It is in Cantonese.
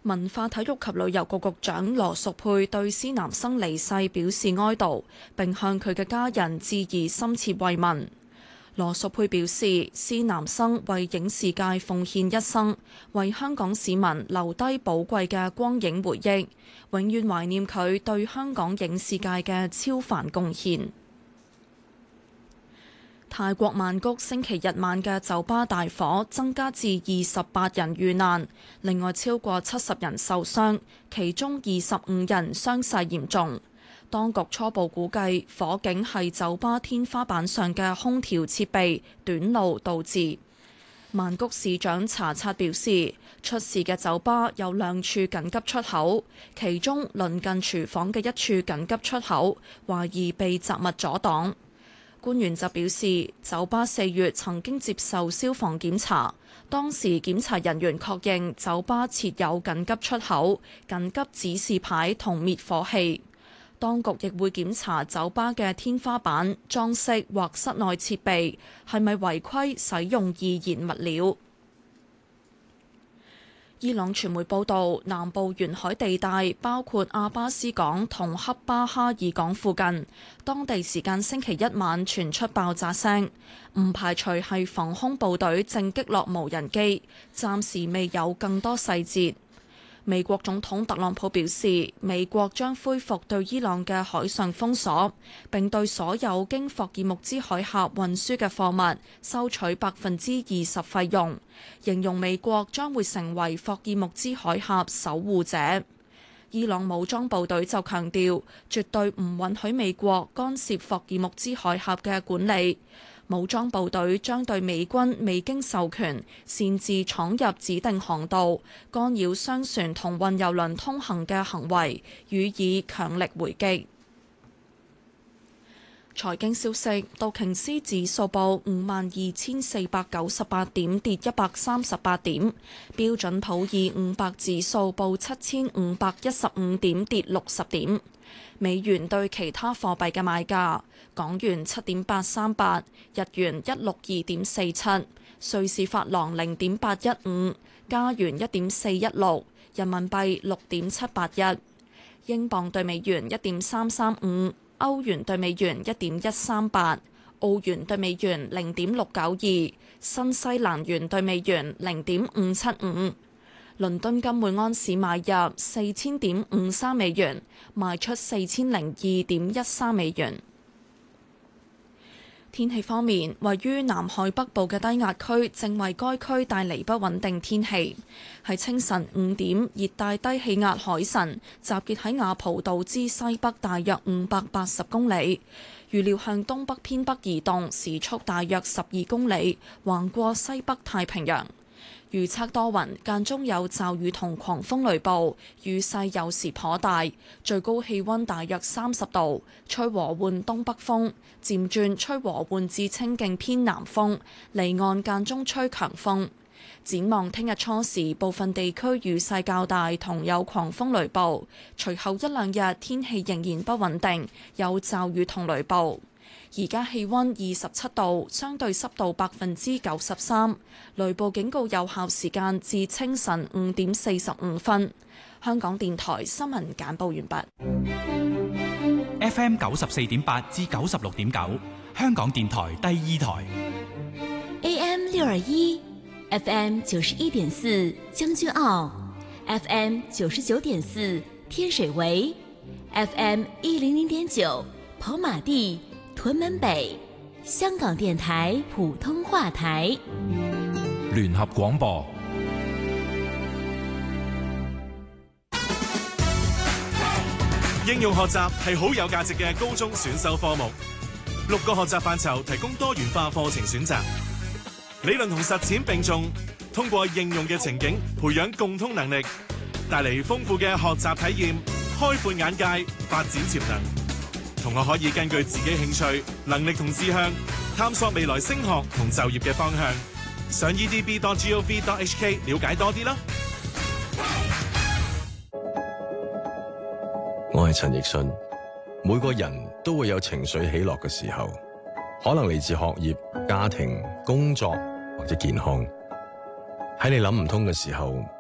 文化體育及旅遊局局長羅淑佩對施南生離世表示哀悼，並向佢嘅家人致以深切慰問。羅淑佩表示，施南生為影視界奉獻一生，為香港市民留低寶貴嘅光影回憶，永遠懷念佢對香港影視界嘅超凡貢獻。泰國曼谷星期日晚嘅酒吧大火增加至28人遇難，另外超過70人受傷，其中25人傷勢嚴重。當局初步估計火警係酒吧天花板上嘅空調設備短路導致。曼谷市長查察表示，出事嘅酒吧有2處緊急出口，其中鄰近廚房嘅一處緊急出口懷疑被雜物阻擋。官員就表示，酒吧4月曾經接受消防檢查，當時檢查人員確認酒吧設有緊急出口、緊急指示牌同滅火器。當局亦會檢查酒吧嘅天花板、裝飾或室內設備係咪違規使用易燃物料。伊朗傳媒報道，南部沿海地帶包括阿巴斯港同恰巴哈爾港附近，當地時間星期一晚傳出爆炸聲，唔排除係防空部隊正擊落無人機，暫時未有更多細節。美國總統特朗普表示，美國將恢復對伊朗嘅海上封鎖，並對所有經霍爾木茲海峽運輸嘅貨物收取20%費用，形容美國將會成為霍爾木茲海峽守護者。伊朗武裝部隊就強調，絕對唔允許美國干涉霍爾木茲海峽嘅管理。武裝部隊將對美軍未經授權擅自闖入指定航道、干擾商船同運油輪通行嘅行為予以強力回擊。財經消息，道瓊斯指數報52,498點，跌138點；標準普爾500指數報7,515點，跌60點。美元對其他貨幣嘅賣價：港元7.838，日元162.47，瑞士法郎0.815，加元1.416，人民幣6.781，英鎊對美元1.335，歐元對美元1.138，澳元對美元0.692，新西蘭元對美元0.575。倫敦金每安士買入4000.53美元，賣出4002.13美元。天氣方面，位於南海北部嘅低壓區正為該區帶嚟不穩定天氣。喺清晨5點，熱帶低氣壓海神集結喺雅蒲島之西北大約580公里，預料向東北偏北移動，時速大約12公里，橫過西北太平洋。預測多雲，間中有驟雨同狂風雷暴，雨勢有時頗大，最高氣溫大約30度，吹和緩東北風，漸轉吹和緩至清勁偏南風，離岸間中吹強風。展望聽日初時，部分地區雨勢較大，同有狂風雷暴，隨後一兩日天氣仍然不穩定，有驟雨同雷暴。而家氣溫27度，相對濕度93%，雷暴警告有效時間至清晨5點45分。香港電台新聞簡報完畢。 FM 94.8至96.9，香港電台第2台。 AM 621，FM 91.4，將軍澳 ，FM 99.4，天水圍 ，FM 100.9，跑馬地。屯門北，香港電台普通話台， 聯合廣播。 應用學習係好有價值嘅高中選修科目，6個學習範疇提供多元化課程選擇，理論同實踐並重，通過應用嘅情景培養共通能力，帶嚟豐富嘅學習體驗，開闊眼界，發展潛能。同學可以根據自己興趣、能力同志向，探索未來升學同就業嘅方向。上 edb.gov.hk 了解多啲啦。 我係陳奕迅。每個人都會有情緒起落嘅時候，可能嚟自學業、家庭、工作或者健康。喺你諗唔通嘅時候，